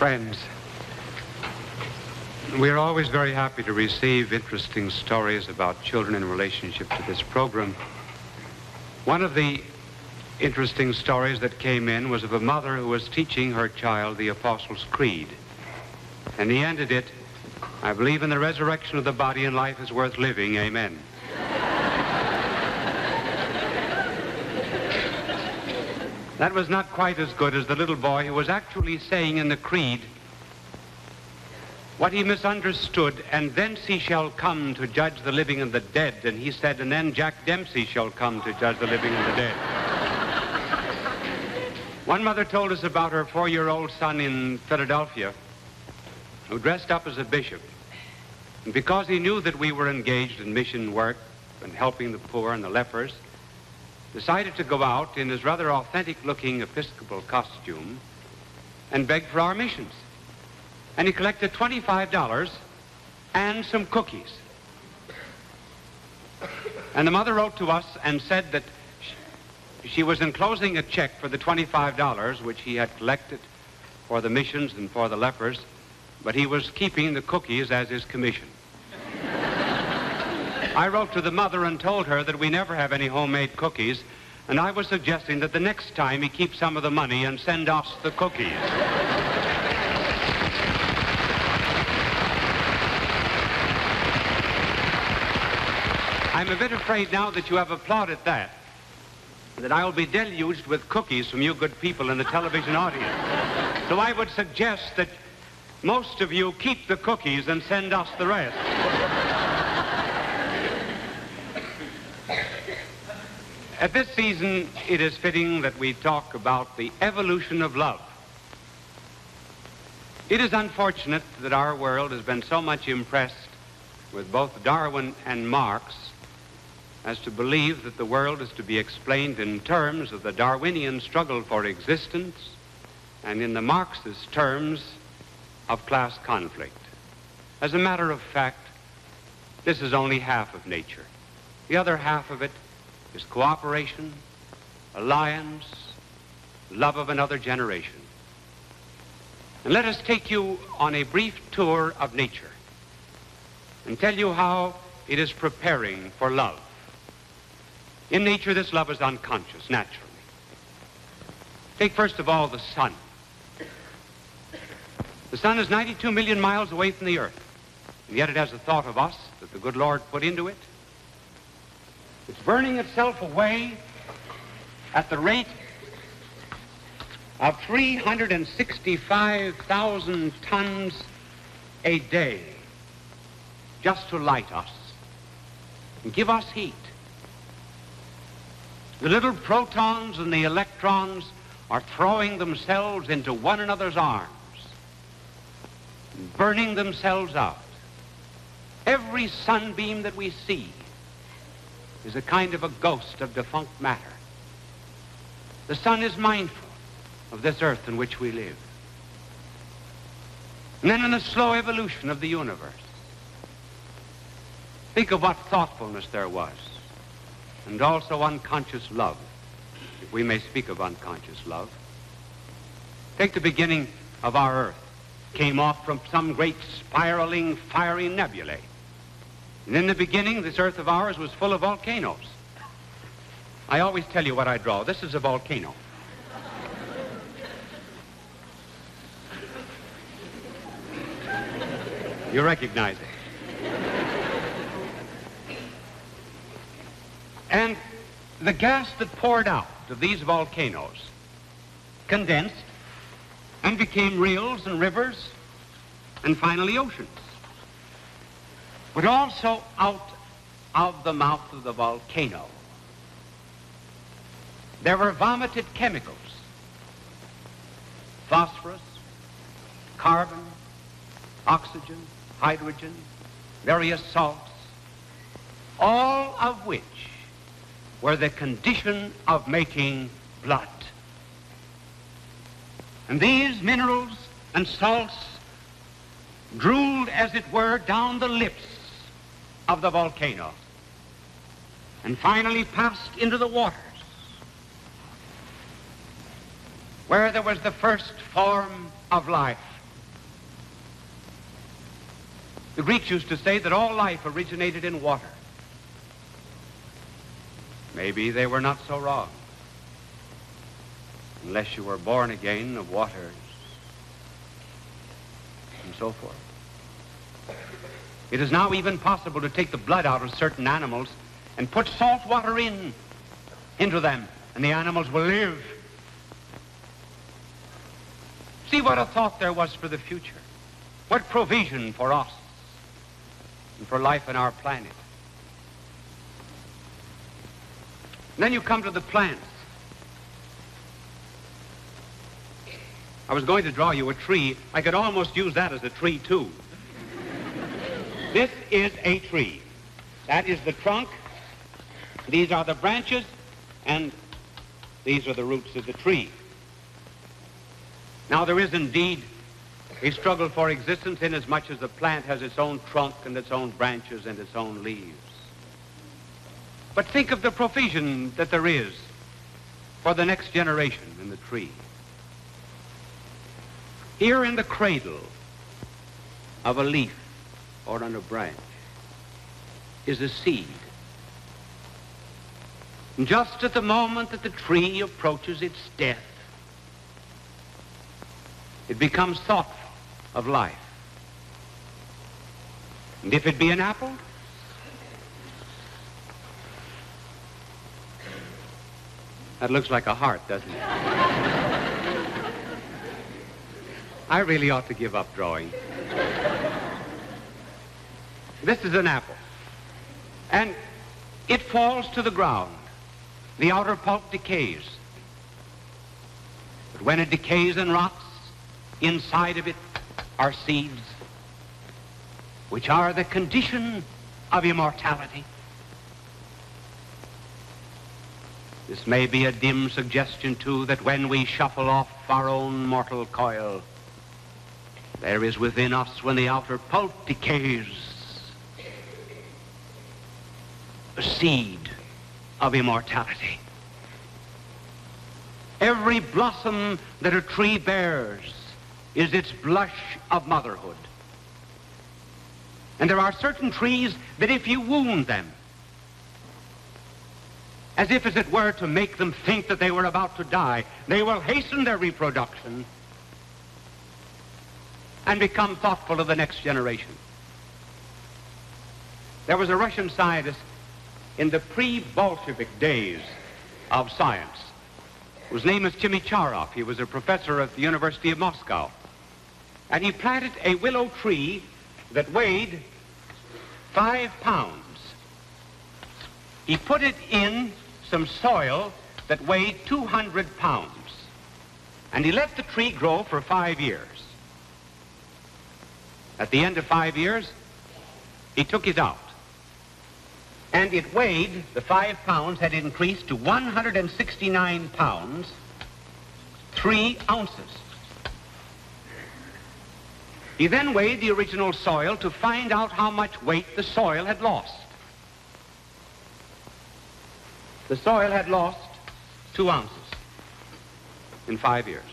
Friends, we are always very happy to receive interesting stories about children in relationship to this program. One of the interesting stories that came in was of a mother who was teaching her child the Apostles' Creed. And he ended it, "I believe in the resurrection of the body, and life is worth living. Amen." That was not quite as good as the little boy who was actually saying in the creed what he misunderstood, "And thence he shall come to judge the living and the dead." And he said, "And then Jack Dempsey shall come to judge the living and the dead." One mother told us about her 4-year-old son in Philadelphia who dressed up as a bishop. And because he knew that we were engaged in mission work and helping the poor and the lepers, decided to go out in his rather authentic-looking Episcopal costume and beg for our missions. And he collected $25 and some cookies. And the mother wrote to us and said that she was enclosing a check for the $25 which he had collected for the missions and for the lepers, but he was keeping the cookies as his commission. I wrote to the mother and told her that we never have any homemade cookies, and I was suggesting that the next time he keep some of the money and send us the cookies. I'm a bit afraid now that you have applauded that I'll be deluged with cookies from you good people in the television audience. So I would suggest that most of you keep the cookies and send us the rest. At this season, it is fitting that we talk about the evolution of love. It is unfortunate that our world has been so much impressed with both Darwin and Marx as to believe that the world is to be explained in terms of the Darwinian struggle for existence and in the Marxist terms of class conflict. As a matter of fact, this is only half of nature. The other half of it is cooperation, alliance, love of another generation. And let us take you on a brief tour of nature and tell you how it is preparing for love. In nature, this love is unconscious, naturally. Take first of all the sun. The sun is 92 million miles away from the earth, and yet it has a thought of us that the good Lord put into it. It's burning itself away at the rate of 365,000 tons a day just to light us and give us heat. The little protons and the electrons are throwing themselves into one another's arms and burning themselves out. Every sunbeam that we see is a kind of a ghost of defunct matter. The sun is mindful of this earth in which we live. And then in the slow evolution of the universe, think of what thoughtfulness there was, and also unconscious love, if we may speak of unconscious love. Take the beginning of our earth. Came off from some great spiraling, fiery nebulae. And in the beginning, this earth of ours was full of volcanoes. I always tell you what I draw. This is a volcano. You recognize it. And the gas that poured out of these volcanoes condensed and became rills and rivers and finally oceans. But also out of the mouth of the volcano, there were vomited chemicals: phosphorus, carbon, oxygen, hydrogen, various salts, all of which were the condition of making blood. And these minerals and salts drooled, as it were, down the lips of the volcano and finally passed into the waters, where there was the first form of life, The Greeks used to say that all life originated in water. Maybe they were not so wrong, unless you were born again of waters and so forth. It is now even possible to take the blood out of certain animals and put salt water into them, and the animals will live. See what a thought there was for the future. What provision for us and for life on our planet. And then you come to the plants. I was going to draw you a tree. I could almost use that as a tree, too. This is a tree. That is the trunk. These are the branches, and these are the roots of the tree. Now, there is indeed a struggle for existence inasmuch as the plant has its own trunk and its own branches and its own leaves. But think of the provision that there is for the next generation in the tree. Here in the cradle of a leaf or on a branch is a seed. And just at the moment that the tree approaches its death, it becomes thoughtful of life. And if it be an apple, that looks like a heart, doesn't it? I really ought to give up drawing. This is an apple. And it falls to the ground. The outer pulp decays. But when it decays and rots, inside of it are seeds, which are the condition of immortality. This may be a dim suggestion, too, that when we shuffle off our own mortal coil, there is within us, when the outer pulp decays, a seed of immortality. Every blossom that a tree bears is its blush of motherhood. And there are certain trees that if you wound them, as if as it were to make them think that they were about to die, they will hasten their reproduction and become thoughtful of the next generation. There was a Russian scientist in the pre-Bolshevik days of science, whose name is Chimicharov. He was a professor at the University of Moscow. And he planted a willow tree that weighed 5 pounds. He put it in some soil that weighed 200 pounds. And he let the tree grow for 5 years. At the end of 5 years, he took it out. And it weighed, the 5 pounds had increased to 169 pounds, 3 ounces. He then weighed the original soil to find out how much weight the soil had lost. The soil had lost 2 ounces in 5 years.